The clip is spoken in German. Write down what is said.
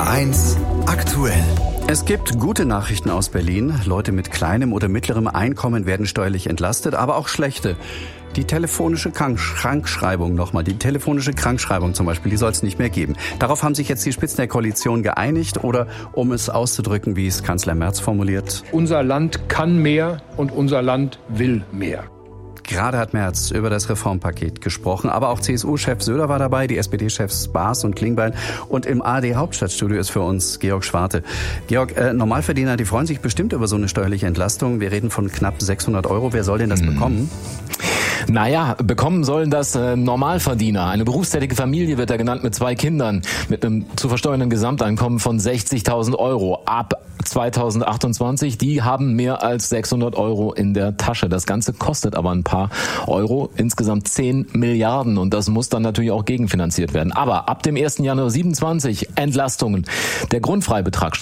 1 aktuell. Es gibt gute Nachrichten aus Berlin. Leute mit kleinem oder mittlerem Einkommen werden steuerlich entlastet, aber auch schlechte. Die telefonische Krankschreibung zum Beispiel, die soll es nicht mehr geben. Darauf haben sich jetzt die Spitzen der Koalition geeinigt oder, um es auszudrücken, wie es Kanzler Merz formuliert: Unser Land kann mehr und unser Land will mehr. Gerade hat Merz über das Reformpaket gesprochen, aber auch CSU-Chef Söder war dabei, die SPD-Chefs Baas und Klingbeil, und im ARD-Hauptstadtstudio ist für uns Georg Schwarte. Georg, Normalverdiener, die freuen sich bestimmt über so eine steuerliche Entlastung. Wir reden von knapp 600 Euro. Wer soll denn das bekommen? Naja, bekommen sollen das Normalverdiener. Eine berufstätige Familie wird da genannt mit 2 Kindern, mit einem zu versteuernden Gesamteinkommen von 60.000 Euro. Ab 2028, die haben mehr als 600 Euro in der Tasche. Das Ganze kostet aber ein paar Euro, insgesamt 10 Milliarden. Und das muss dann natürlich auch gegenfinanziert werden. Aber ab dem 1. Januar 27 Entlastungen. Der Grundfreibetrag